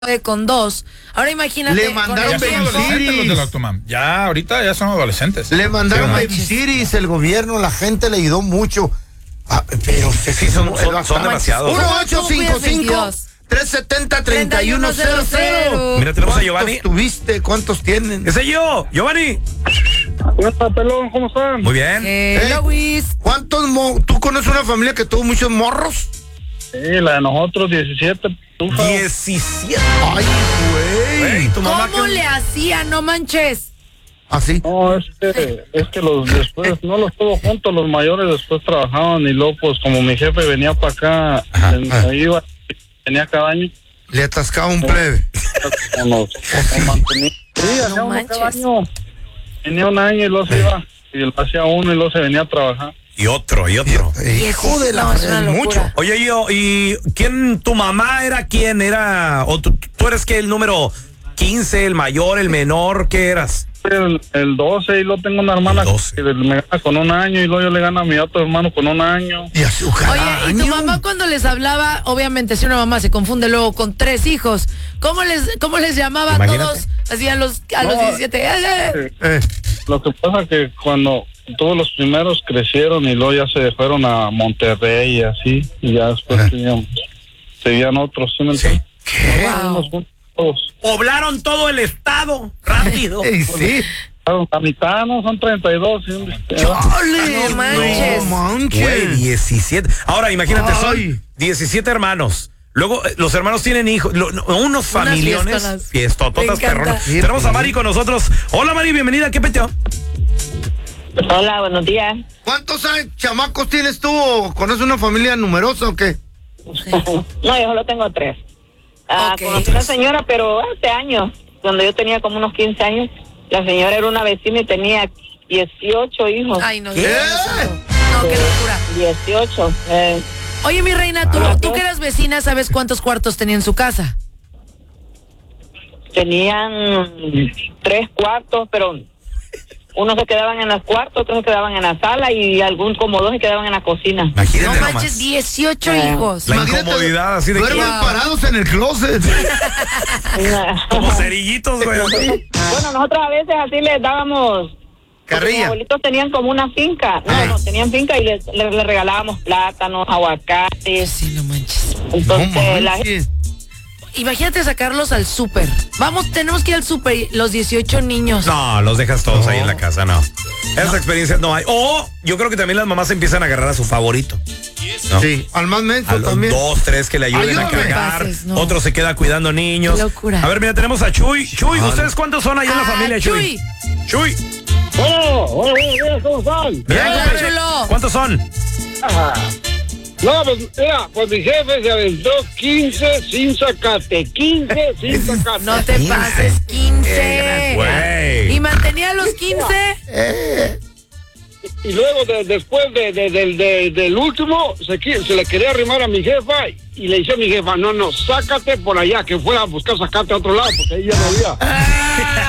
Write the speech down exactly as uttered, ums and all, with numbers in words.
con dos. Ahora imagínate. Le mandaron babysitters los de Lactomam. Ya, ahorita ya son adolescentes. Le mandaron sí, babysitters, el gobierno, la gente le ayudó mucho. Ah, pero se sí, son, son, son demasiados. uno ocho cinco cinco, tres siete cero, tres uno cero cero. Mira, tenemos a Giovanni. ¿Cuántos tuviste? ¿Cuántos tienen? Ese yo, Giovanni. ¿Cómo está, pelón? ¿Cómo están? Muy bien. Eh, Eh, Luis. ¿Cuántos mo ¿Tú conoces una familia que tuvo muchos morros? Sí, la de nosotros, diecisiete. Tufa. diecisiete. Ay, güey. Güey, tu mamá. ¿Cómo que- le hacía? No manches. ¿Así? No, es que, es que los después, no los tuvo juntos, los mayores después trabajaban y luego, pues, como mi jefe venía para acá, Ajá. en- ahí iba, venía cada año, Le atascaba un plebe. con los, con mantenía. Sí, hacía No uno cada manches. año. Venía un año y luego se iba, y lo hacía uno y luego se venía a trabajar. Y otro, y otro. Hijo de la No, es una es locura. mucho. Oye, yo, ¿y quién, tu mamá era quién? ¿Era, o tú, tú eres que el número quince, el mayor, el menor? ¿Qué eras? El, el doce y luego tengo una hermana El doce. que me gana con un año y luego yo le gano a mi otro hermano con un año. Y así, ojalá, Oye, y tu año. mamá cuando les hablaba, obviamente si una mamá se confunde luego con tres hijos, ¿cómo les cómo les llamaba a Imagínate. todos? Así a los, a los No, diecisiete. ¡Eh, eh! Eh, Eh, Lo que pasa que cuando todos los primeros crecieron y luego ya se fueron a Monterrey y así, y ya después Ah. tenían, seguían otros, ¿sí me entiendes? ¿Qué? Seguimos juntos todos. Poblaron todo el estado rápido. Ey, sí. Claro, la mitad, ¿no? Son treinta y dos. ¿sí? ¡Chale! No manches. No manches. Güey, diecisiete. Ahora, imagínate, Ay. son diecisiete hermanos. Luego, eh, los hermanos tienen hijos, lo- no, unos familiones, fiestonas. fiestototas, Me encanta. perronas. Tenemos a Mari con nosotros. Hola, Mari, bienvenida. ¿Qué peteo? Hola, buenos días. ¿Cuántos años, chamacos tienes tú? ¿O conoces una familia numerosa o qué? No, yo solo tengo tres. Ah, Ok. conocí a una señora, pero hace años, cuando yo tenía como unos quince años, la señora era una vecina y tenía dieciocho hijos. Ay, no. ¿Qué? Dios santo. No, qué locura. dieciocho. Eh, Oye, mi reina, tú, Ah, tú ¿qué? que eras vecina, ¿sabes cuántos cuartos tenía en su casa? tenían tres cuartos, pero unos se quedaban en los cuartos, otros se quedaban en la sala y algún como dos se quedaban en la cocina. Imagínate No nomás. manches, dieciocho Eh. hijos. La Imagínate, incomodidad así de que- duermen Wow. parados en el closet. Como cerillitos, güey. Bueno, nosotros a veces así les dábamos. Mis Carrilla. abuelitos tenían como una finca. No, Ah. no, tenían finca y les, les, les regalábamos plátanos, aguacates. Sí, no manches. Entonces, No la manches. Imagínate sacarlos al súper. Vamos, tenemos que ir al súper, los dieciocho niños. No, los dejas todos No. ahí en la casa, no. Esas experiencias no hay. O yo creo que también las mamás empiezan a agarrar a su favorito. ¿no? Sí, al más menso A los también. dos, tres que le ayuden Ayúdame. a cargar. Pases, no. Otro se queda cuidando niños. Qué locura. A ver, mira, tenemos a Chuy. Chuy, Ah, ¿ustedes cuántos son ahí en la Ah, familia, Chuy? Chuy. Hola, hola, buenos días, ¿cómo están? Bien, Hola, compadre. chulo. ¿Cuántos son? No, pues mira, pues mi jefe se aventó quince sin sacate, quince sin sacate. No te quince. pases, quince. Güey. ¿Y mantenía los quince? Y luego de- después de, de- del- de- del último se, qui- se le quería arrimar a mi jefa y le dice a mi jefa, no, no, sácate por allá, que fuera a buscar sacate a otro lado, porque ahí ya no había.